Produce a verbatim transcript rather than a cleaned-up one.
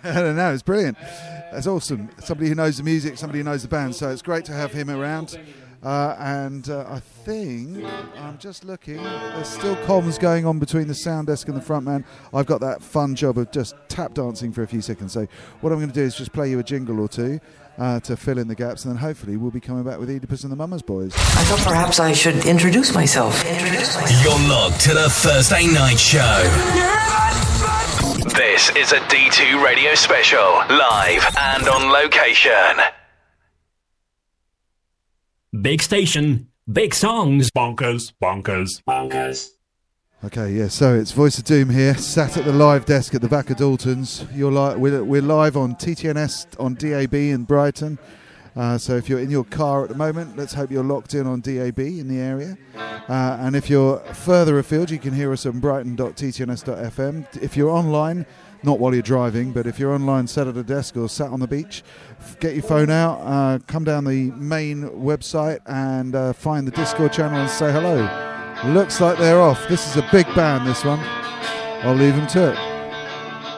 I don't know, it's brilliant. That's awesome. Somebody who knows the music, somebody who knows the band, so it's great to have him around. Uh, and uh, I think, I'm just looking, there's still comms going on between the sound desk and the front man. I've got that fun job of just tap dancing for a few seconds. So what I'm going to do is just play you a jingle or two uh, to fill in the gaps, and then hopefully we'll be coming back with Oedipus and the Mummers Boys. I thought perhaps I should introduce myself. Introduce myself. You're locked to the Thursday Night Show. This is a D two radio special, live and on location. Big station, big songs. Bonkers, bonkers, bonkers. Okay, yeah, so it's Voice of Doom here, sat at the live desk at the back of Dalton's. You're li- we're, we're live on T T N S on D A B in Brighton. Uh, so if you're in your car at the moment, let's hope you're locked in on D A B in the area. Uh, and if you're further afield, you can hear us on brighton dot t t n s dot f m. If you're online, not while you're driving, but if you're online sat at a desk or sat on the beach, get your phone out, uh, come down the main website and uh, find the Discord channel and say hello. Looks like they're off. This is a big band, this one. I'll leave them to it.